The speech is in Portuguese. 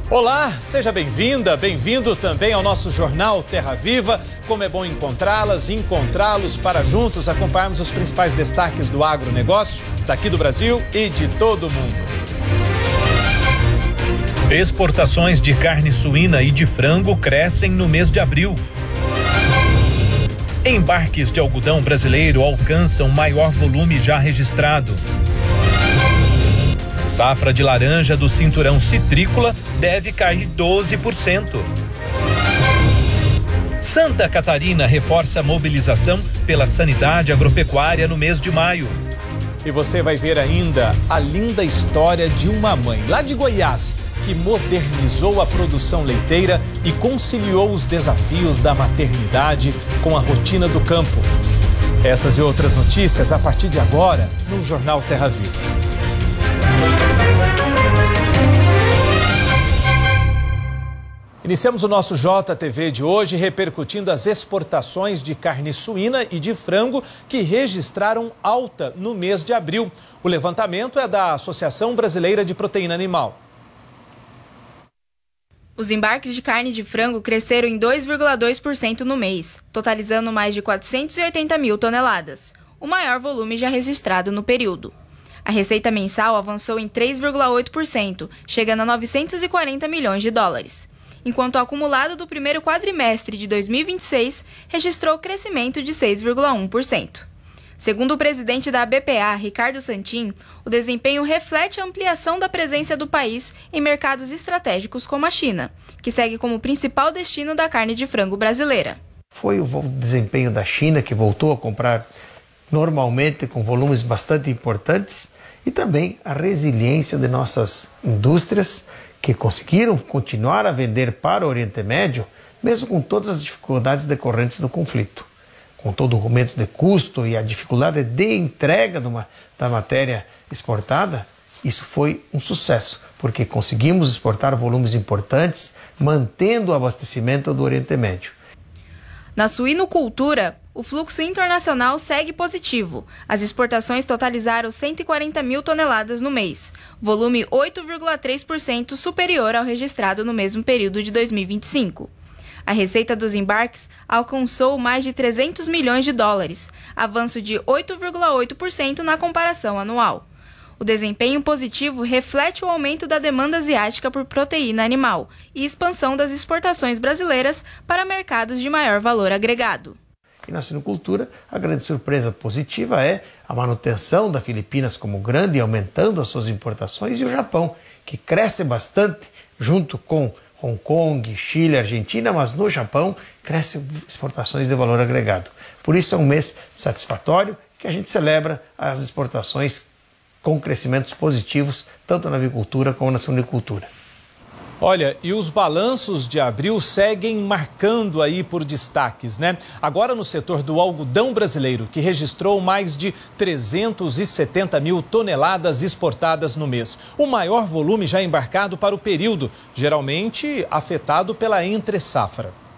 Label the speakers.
Speaker 1: Olá, seja bem-vinda, bem-vindo também ao nosso jornal Terra Viva. Como é bom encontrá-las e encontrá-los para juntos acompanharmos os principais destaques do agronegócio daqui do Brasil e de todo o mundo.
Speaker 2: Exportações de carne suína e de frango crescem no mês de abril. Embarques de algodão brasileiro alcançam maior volume já registrado. Safra de laranja do cinturão citrícola deve cair 12%. Santa Catarina reforça a mobilização pela sanidade agropecuária no mês de maio.
Speaker 1: E você vai ver ainda a linda história de uma mãe lá de Goiás que modernizou a produção leiteira e conciliou os desafios da maternidade com a rotina do campo. Essas e outras notícias a partir de agora no Jornal Terra Viva. Iniciamos o nosso JTV de hoje repercutindo as exportações de carne suína e de frango que registraram alta no mês de abril. O levantamento é da Associação Brasileira de Proteína Animal.
Speaker 3: Os embarques de carne de frango cresceram em 2,2% no mês, totalizando mais de 480 mil toneladas, o maior volume já registrado no período. A receita mensal avançou em 3,8%, chegando a 940 milhões de dólares. Enquanto o acumulado do primeiro quadrimestre de 2026 registrou crescimento de 6,1%. Segundo o presidente da ABPA, Ricardo Santin, o desempenho reflete a ampliação da presença do país em mercados estratégicos como a China, que segue como principal destino da carne de frango brasileira.
Speaker 4: Foi o desempenho da China, que voltou a comprar normalmente com volumes bastante importantes, e também a resiliência de nossas indústrias, que conseguiram continuar a vender para o Oriente Médio, mesmo com todas as dificuldades decorrentes do conflito. Com todo o aumento de custo e a dificuldade de entrega da matéria exportada, isso foi um sucesso, porque conseguimos exportar volumes importantes, mantendo o abastecimento do Oriente Médio.
Speaker 3: Na suinocultura, o fluxo internacional segue positivo. As exportações totalizaram 140 mil toneladas no mês, volume 8,3% superior ao registrado no mesmo período de 2025. A receita dos embarques alcançou mais de 300 milhões de dólares, avanço de 8,8% na comparação anual. O desempenho positivo reflete o aumento da demanda asiática por proteína animal e expansão das exportações brasileiras para mercados de maior valor agregado.
Speaker 4: E na suinocultura, a grande surpresa positiva é a manutenção da Filipinas como grande e aumentando as suas importações, e o Japão, que cresce bastante junto com Hong Kong, Chile, Argentina, mas no Japão crescem exportações de valor agregado. Por isso é um mês satisfatório que a gente celebra as exportações com crescimentos positivos, tanto na avicultura como na suinocultura.
Speaker 1: Olha, e os balanços de abril seguem marcando aí por destaques, né? Agora no setor do algodão brasileiro, que registrou mais de 370 mil toneladas exportadas no mês. O maior volume já embarcado para o período, geralmente afetado pela entre-safra.